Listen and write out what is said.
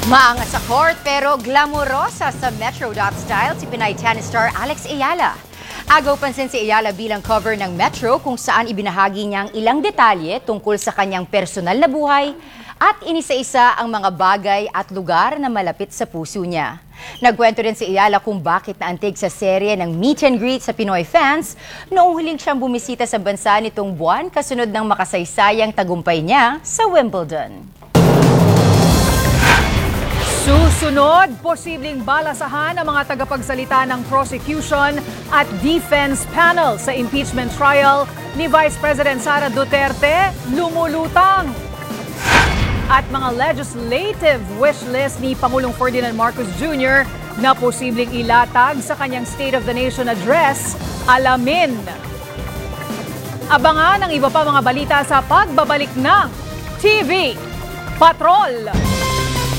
Maangat sa court pero glamorosa sa Metro style si Pinay tennis star Alex Ayala. Agaw pansin si Ayala bilang cover ng Metro kung saan ibinahagi niya ang ilang detalye tungkol sa kanyang personal na buhay at inisa-isa ang mga bagay at lugar na malapit sa puso niya. Nagkwento rin si Ayala kung bakit naantig sa serye ng meet and greet sa Pinoy fans noong huling siyang bumisita sa bansa nitong buwan kasunod ng makasaysayang tagumpay niya sa Wimbledon. Susunod, posibleng balasahan ang mga tagapagsalita ng prosecution at defense panel sa impeachment trial ni Vice President Sara Duterte, lumulutang. At mga legislative wishlist ni Pangulong Ferdinand Marcos Jr. na posibleng ilatag sa kanyang State of the Nation address, alamin. Abangan ang iba pa mga balita sa pagbabalik ng TV Patrol.